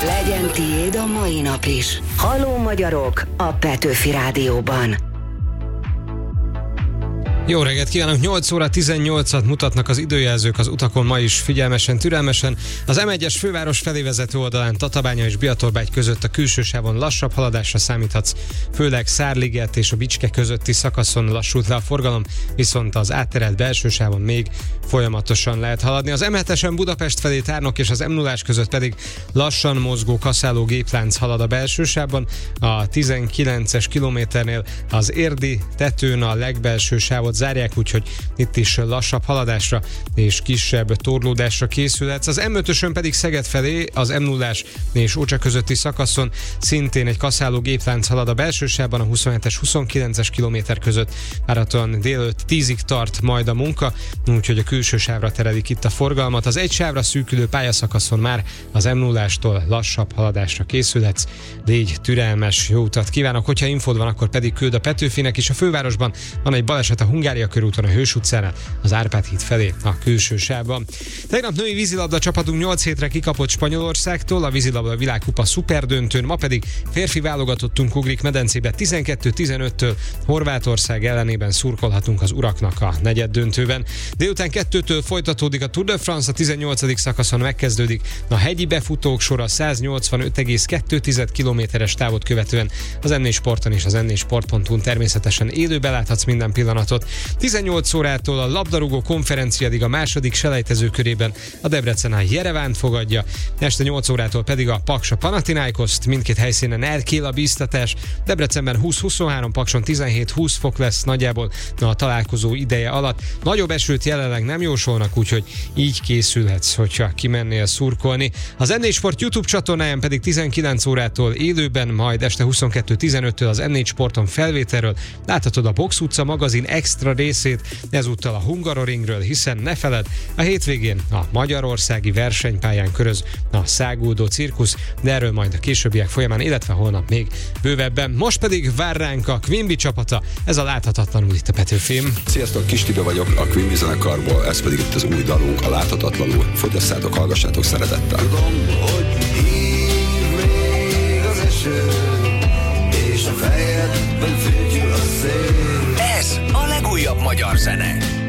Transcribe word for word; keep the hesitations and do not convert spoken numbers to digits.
Legyen tiéd a mai nap is. Halló magyarok a Petőfi Rádióban. Jó reggelt kívánok! nyolc óra tizennyolcat mutatnak az időjelzők az utakon ma is figyelmesen, türelmesen. Az em egyes főváros felé vezető oldalán Tatabánya és Biatorbágy között a külső sávon lassabb haladásra számíthatsz, főleg Szárliget és a Bicske közötti szakaszon lassult le a forgalom, viszont az átterelt belső sávon még folyamatosan lehet haladni. Az em hetesen Budapest felé Tárnok és az em nullás között pedig lassan mozgó kaszáló géplánc halad a belső sávban. A tizenkilences kilométernél az érdi tetőn a legbelső sávot zárják, úgyhogy itt is lassabb haladásra és kisebb torlódásra készülhetsz. Az em ötösön pedig Szeged felé az em nullás és Ócsa közötti szakaszon szintén egy kaszáló géplánc halad a belső sávban, a huszonhetes huszonkilences kilométer között várhatóan délelőtt tízig tart majd a munka, úgyhogy a külső sávra terelik itt a forgalmat. Az egy sávra szűkülő pályaszakaszon már az em nullástól lassabb haladásra készülhetsz. Légy türelmes, jó utat kívánok, hogyha infód van, akkor pedig küld a Petőfinek is. A fővárosban van egy baleset a Hungária körúton a Hős utcánál, az Árpád híd felé a külső sávban. Tegnap női vízilabda csapatunk nyolc hétre kikapott Spanyolországtól a vízilabda világkupa szuperdöntőn, ma pedig férfi válogatottunk ugrik medencébe tizenkettő tizenöttől Horvátország ellenében szurkolhatunk az uraknak a negyeddöntőben. Délután kettőtől folytatódik a Tour de France, a tizennyolcadik szakaszon megkezdődik a hegyi befutók sora száznyolcvanöt egész kettő kilométeres távot követően. Az en négy Sporton és az en négy sport pont hu-n természetesen élőben láthatsz minden pillanatot. tizennyolc órától a labdarúgó konferenciadig a második selejtező körében a Debrecen a Jerevánt fogadja, este nyolc órától pedig a Paks a Panathinaikoszt, mindkét helyszínen elkél a bíztatás. Debrecenben húsz huszonhárom, Pakson tizenhét húsz fok lesz nagyjából a találkozó ideje alatt. Nagyobb esőt jelenleg nem jósolnak, úgyhogy így készülhetsz, hogyha kimennél szurkolni. Az en négy Sport YouTube csatornáján pedig tizenkilenc órától élőben, majd este huszonkettő tizenöttől az en négy Sporton felvételről láthatod a Box utca magazin extra részét, ezúttal a Hungaroringről, hiszen ne feledd, a hétvégén a magyarországi versenypályán köröz a száguldó cirkusz, de erről majd a későbbiek folyamán, illetve holnap még bővebben. Most pedig vár ránk a Quimby csapata, ez a Láthatatlanul itt a Petőfim. Sziasztok, Kis Tibi vagyok a Quimby zenekarból, ez pedig itt az új dalunk, a Láthatatlanul. Fogyasszátok, hallgassátok szeretettel. Tudom, hogy hív még az eső, és a fejedben fütyül a szél. Ez a legújabb magyar zene.